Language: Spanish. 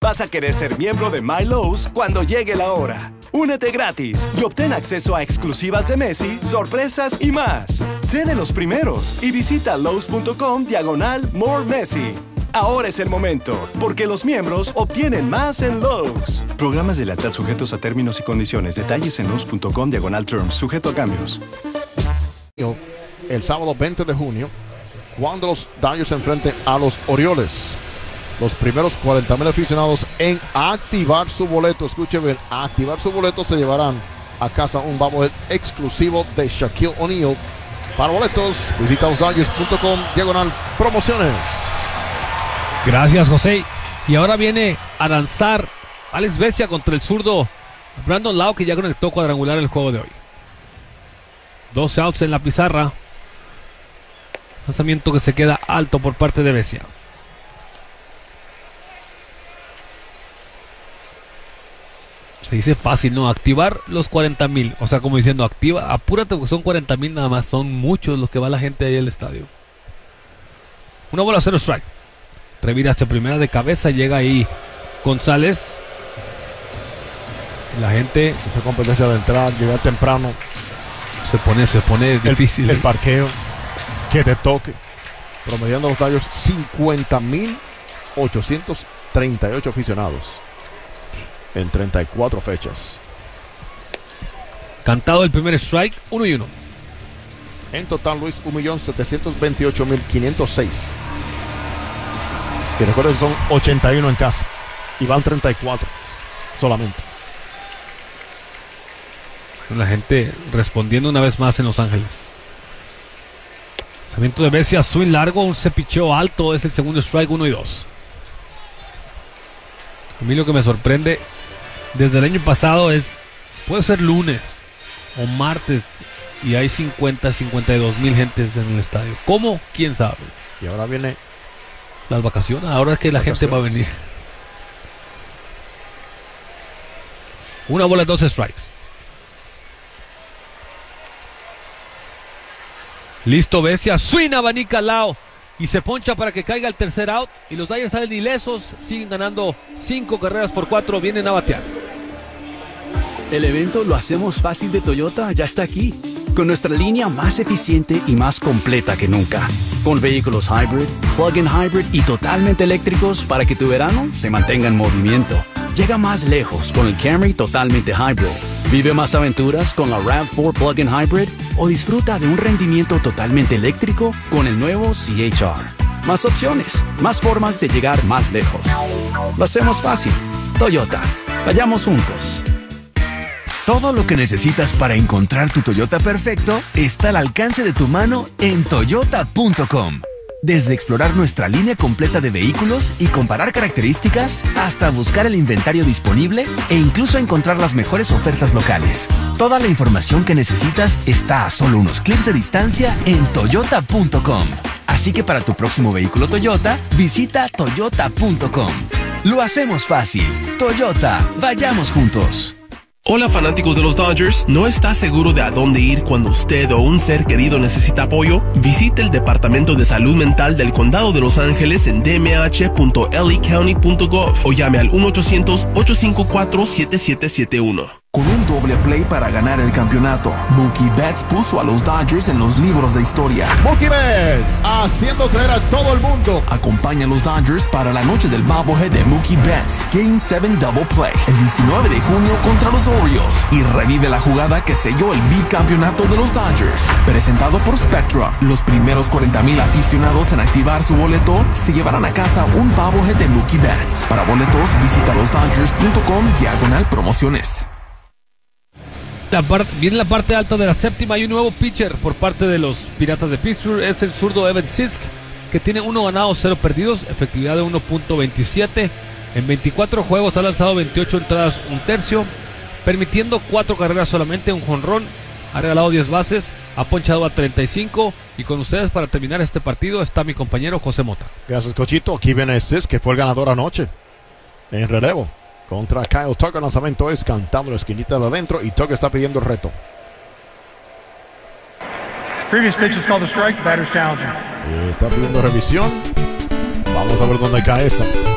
vas a querer ser miembro de My Lowe's cuando llegue la hora. Únete gratis y obtén acceso a exclusivas de Messi, sorpresas y más. Sé de los primeros y visita Lowe's.com/More Messi. Ahora es el momento, porque los miembros obtienen más en Lowe's. Programas de lealtad sujetos a términos y condiciones. Detalles en Lowe's.com/terms, sujeto a cambios. El sábado 20 de junio, cuando los Dodgers se enfrenten a los Orioles. Los primeros 40,000 aficionados en activar su boleto. Escuchen bien, activar su boleto se llevarán a casa un bobblehead exclusivo de Shaquille O'Neal. Para boletos, visita losdodgers.com/promociones. Gracias, José. Y ahora viene a lanzar Alex Vesia contra el zurdo Brandon Lowe, que ya conectó cuadrangular el juego de hoy. 12 outs en la pizarra. Lanzamiento que se queda alto por parte de Vesia. Se dice fácil, ¿no? Activar los 40,000. O sea, como diciendo, activa, apúrate porque son 40,000 nada más. Son muchos los que va la gente ahí al estadio. Una bola, 0 strike. Revira hacia primera de cabeza. Llega ahí González. La gente... Esa competencia de entrar, llegar temprano. Se pone difícil. El parqueo. Que te toque. Promediando los Dodgers 50,838 aficionados en 34 fechas. Cantado el primer strike, 1-1. En total, Luis, 1,728,506. Y recuerden que son 81 en casa. Y van 34 solamente. La gente respondiendo una vez más en Los Ángeles. Lanzamiento de Vesia, swing largo, un picheo alto. Es el segundo strike, 1-2. A mí lo que me sorprende desde el año pasado es, puede ser lunes o martes y hay 52,000 gentes en el estadio. ¿Cómo? ¿Quién sabe? Y ahora viene las vacaciones. Ahora es que la gente va a venir. Una bola, 2 strikes. Listo, Vesia, swing, abanica Lowe y se poncha para que caiga el tercer out. Y los Dodgers salen ilesos, siguen ganando 5 carreras por 4, vienen a batear. El evento Lo Hacemos Fácil de Toyota ya está aquí, con nuestra línea más eficiente y más completa que nunca. Con vehículos hybrid, plug-in hybrid y totalmente eléctricos para que tu verano se mantenga en movimiento. Llega más lejos con el Camry totalmente hybrid. Vive más aventuras con la RAV4 Plug-in Hybrid o disfruta de un rendimiento totalmente eléctrico con el nuevo CHR. Más opciones, más formas de llegar más lejos. Lo hacemos fácil. Toyota. Vayamos juntos. Todo lo que necesitas para encontrar tu Toyota perfecto está al alcance de tu mano en Toyota.com. Desde explorar nuestra línea completa de vehículos y comparar características, hasta buscar el inventario disponible e incluso encontrar las mejores ofertas locales. Toda la información que necesitas está a solo unos clics de distancia en Toyota.com. Así que para tu próximo vehículo Toyota, visita Toyota.com. Lo hacemos fácil. Toyota, vayamos juntos. Hola fanáticos de los Dodgers, ¿no está seguro de a dónde ir cuando usted o un ser querido necesita apoyo? Visite el Departamento de Salud Mental del Condado de Los Ángeles en dmh.lacounty.gov o llame al 1-800-854-7771. Con un doble play para ganar el campeonato, Mookie Betts puso a los Dodgers en los libros de historia. Mookie Betts, haciendo creer a todo el mundo. Acompaña a los Dodgers para la noche del bobblehead de Mookie Betts, Game 7 Double Play, el 19 de junio contra los Orioles. Y revive la jugada que selló el bicampeonato de los Dodgers. Presentado por Spectra, los primeros 40,000 aficionados en activar su boleto se llevarán a casa un bobblehead de Mookie Betts. Para boletos, visita losdodgers.com/promociones. Viene la parte alta de la séptima y un nuevo pitcher por parte de los Piratas de Pittsburgh. Es el zurdo Evan Sisk, que tiene 1 ganado, 0 perdidos, efectividad de 1.27. En 24 juegos ha lanzado 28 entradas, un tercio, permitiendo 4 carreras solamente, un jonrón, ha regalado 10 bases, ha ponchado a 35. Y con ustedes para terminar este partido está mi compañero José Mota. Gracias, Cochito. Aquí viene Sisk, que fue el ganador anoche en relevo contra Kyle Tucker. Lanzamiento es cantando en la esquinita de adentro y Tucker está pidiendo el reto. Previous pitch is called a strike, batter's challenging. Está pidiendo revisión. Vamos a ver dónde cae esta.